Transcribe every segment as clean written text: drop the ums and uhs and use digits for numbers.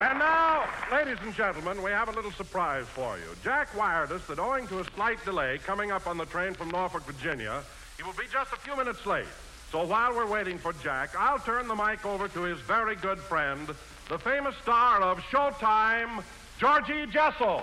And now, ladies and gentlemen, we have a little surprise for you. Jack wired us that owing to a slight delay coming up on the train from Norfolk, Virginia, he will be just a few minutes late. So while we're waiting for Jack, I'll turn the mic over to his very good friend, the famous star of Showtime, Georgie Jessel.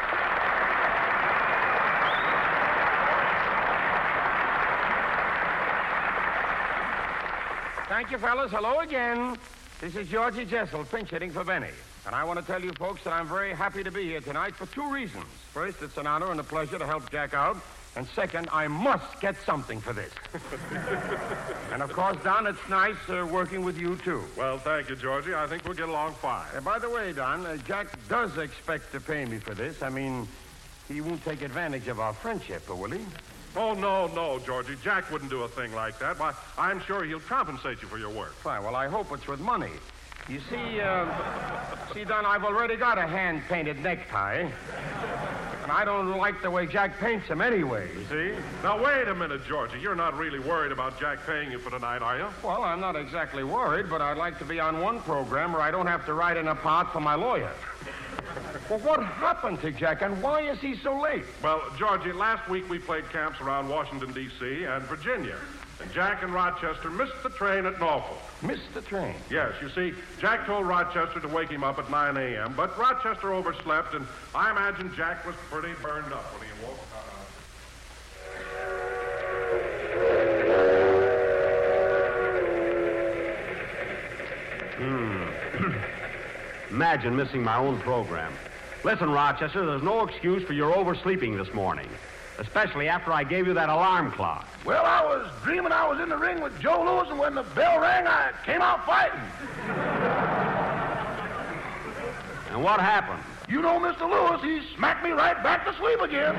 Thank you, fellas. Hello again. This is Georgie Jessel, pinch hitting for Benny. And I want to tell you folks that I'm very happy to be here tonight for two reasons. First, it's an honor and a pleasure to help Jack out. And second, I must get something for this. And, of course, Don, it's nice working with you, too. Well, thank you, Georgie. I think we'll get along fine. By the way, Don, Jack does expect to pay me for this. I mean, he won't take advantage of our friendship, will he? Oh, no, Georgie. Jack wouldn't do a thing like that. Why, I'm sure he'll compensate you for your work. Fine. Well, I hope it's with money. You see, Don, I've already got a hand-painted necktie. And I don't like the way Jack paints them anyway, see? Now, wait a minute, Georgie. You're not really worried about Jack paying you for tonight, are you? Well, I'm not exactly worried, but I'd like to be on one program where I don't have to write in a part for my lawyer. Well, what happened to Jack, and why is he so late? Well, Georgie, last week we played camps around Washington, D.C. and Virginia. And Jack and Rochester missed the train at Norfolk. Missed the train? Yes, you see, Jack told Rochester to wake him up at 9 a.m., but Rochester overslept, and I imagine Jack was pretty burned up when he woke up. Imagine missing my own program. Listen, Rochester, there's no excuse for your oversleeping this morning, especially after I gave you that alarm clock. Well, I was dreaming I was in the ring with Joe Louis, and when the bell rang, I came out fighting. And what happened? You know, Mr. Lewis, he smacked me right back to sleep again.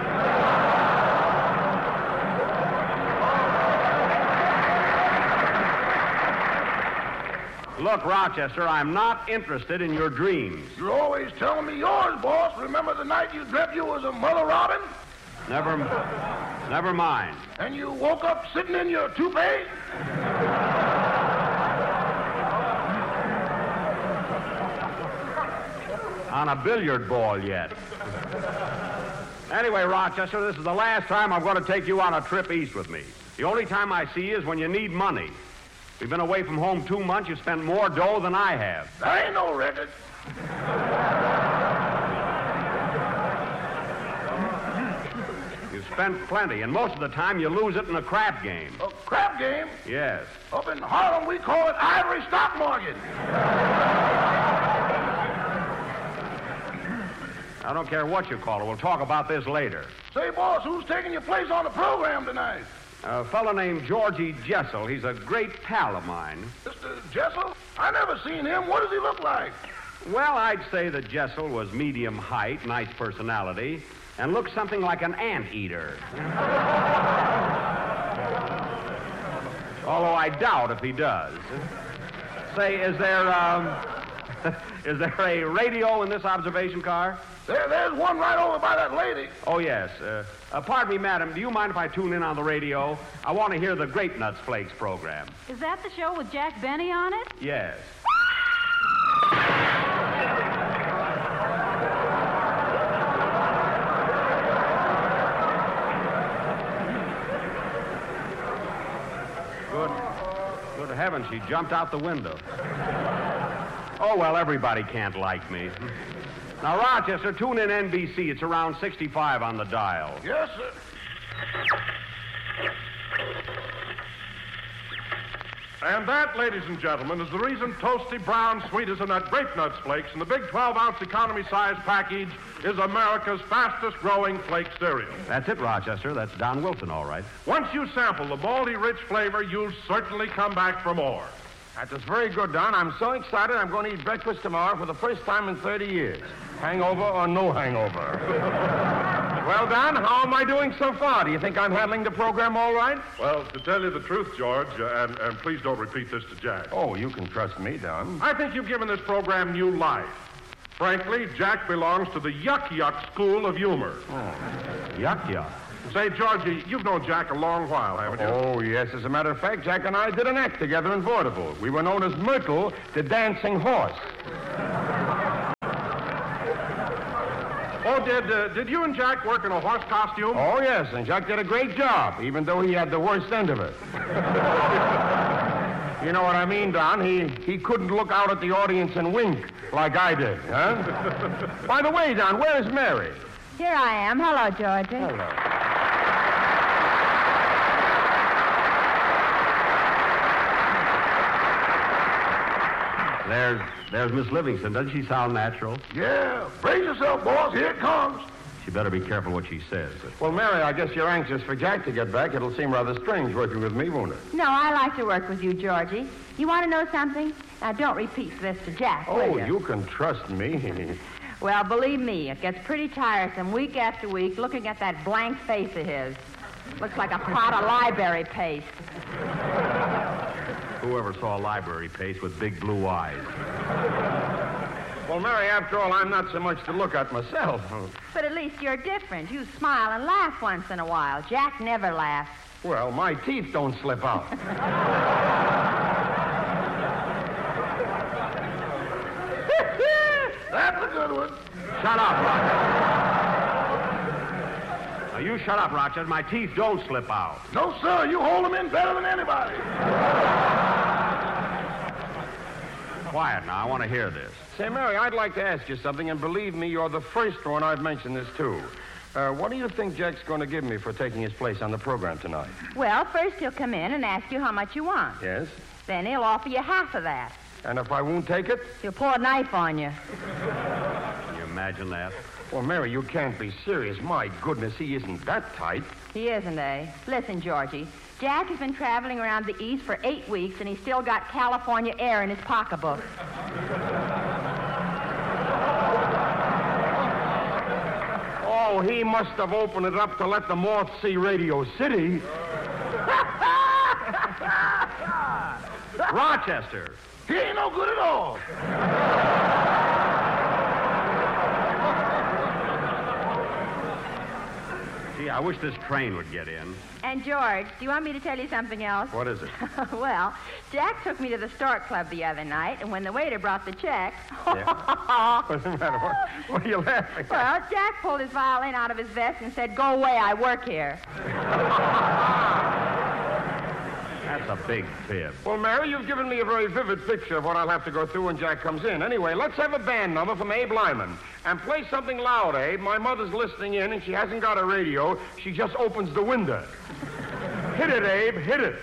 Look, Rochester, I'm not interested in your dreams. You're always telling me yours, boss. Remember the night you dreamt you was a mother robin? Never mind. And you woke up sitting in your toupee? On a billiard ball yet. Anyway, Rochester, this is the last time I'm going to take you on a trip east with me. The only time I see you is when you need money. We've been away from home 2 months. You've spent more dough than I have. That ain't no record. You've spent plenty, and most of the time you lose it in a crap game. A crap game? Yes. Up in Harlem, we call it ivory stock market. I don't care what you call it. We'll talk about this later. Say, boss, who's taking your place on the program tonight? A fellow named Georgie Jessel. He's a great pal of mine. Mr. Jessel? I never seen him. What does he look like? Well, I'd say that Jessel was medium height, nice personality, and looked something like an anteater. Although I doubt if he does. Say, is there a radio in this observation car? There's one right over by that lady. Oh, yes. Pardon me, madam. Do you mind if I tune in on the radio? I want to hear the Grape Nuts Flakes program. Is that the show with Jack Benny on it? Yes. Good heavens, she jumped out the window. Oh, well, everybody can't like me. Now, Rochester, tune in NBC. It's around 65 on the dial. Yes, sir. And that, ladies and gentlemen, is the reason Toasty Brown Sweet as a Nut Grape Nuts Flakes in the big 12-ounce economy-size package is America's fastest-growing flake cereal. That's it, Rochester. That's Don Wilson, all right. Once you sample the malty, rich flavor, you'll certainly come back for more. That was very good, Don. I'm so excited I'm going to eat breakfast tomorrow for the first time in 30 years. Hangover or no hangover. Well, Don, how am I doing so far? Do you think I'm handling the program all right? Well, to tell you the truth, George, and please don't repeat this to Jack. Oh, you can trust me, Don. I think you've given this program new life. Frankly, Jack belongs to the yuck-yuck school of humor. Oh. Yuck-yuck. Say, Georgie, you've known Jack a long while, haven't you? Oh, yes. As a matter of fact, Jack and I did an act together in vaudeville. We were known as Myrtle, the Dancing Horse. Oh, did you and Jack work in a horse costume? Oh, yes, and Jack did a great job, even though he had the worst end of it. You know what I mean, Don? He couldn't look out at the audience and wink like I did, huh? By the way, Don, where is Mary? Here I am. Hello, Georgie. Hello. There's Miss Livingston. Doesn't she sound natural? Yeah, brace yourself, boys. Here it comes. She better be careful what she says. Well, Mary, I guess you're anxious for Jack to get back. It'll seem rather strange working with me, won't it? No, I like to work with you, Georgie. You want to know something? Now, don't repeat this to Jack, will Oh, you? you can trust me. Well, believe me, it gets pretty tiresome week after week looking at that blank face of his. Looks like a pot of library paste. Whoever saw a library paste with big blue eyes? Well, Mary, after all, I'm not so much to look at myself. But at least you're different. You smile and laugh once in a while. Jack never laughs. Well, my teeth don't slip out. That's a good one. Shut up, Rochester. Now, you shut up, Rochester. My teeth don't slip out. No, sir. You hold them in better than anybody. Quiet now. I want to hear this. Say, Mary, I'd like to ask you something, and believe me, you're the first one I've mentioned this to. What do you think Jack's going to give me for taking his place on the program tonight? Well, first he'll come in and ask you how much you want. Yes? Then he'll offer you half of that. And if I won't take it? He'll pull a knife on you. Can you imagine that? Well, Mary, you can't be serious. My goodness, he isn't that tight. He isn't, eh? Listen, Georgie. Jack has been traveling around the East for 8 weeks, and he's still got California air in his pocketbook. Oh, he must have opened it up to let the moth see Radio City. Rochester! He ain't no good at all. Gee, I wish this train would get in. And, George, do you want me to tell you something else? What is it? Well, Jack took me to the Stork Club the other night, and when the waiter brought the check... What's the matter? What are you laughing at? Well, Jack pulled his violin out of his vest and said, "Go away, I work here." That's a big fib. Well, Mary, you've given me a very vivid picture of what I'll have to go through when Jack comes in. Anyway, let's have a band number from Abe Lyman. And play something loud, Abe. My mother's listening in, and she hasn't got a radio. She just opens the window. Hit it, Abe. Hit it.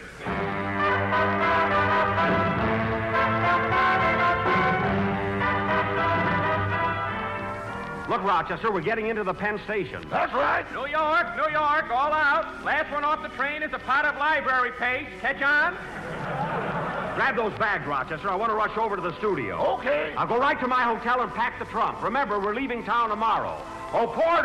Look, Rochester, we're getting into the Penn Station. That's right. New York, all out. Last one off the train is a pot of library paste. Catch on? Grab those bags, Rochester. I want to rush over to the studio. Okay. I'll go right to my hotel and pack the trunk. Remember, we're leaving town tomorrow. Oh, Porter!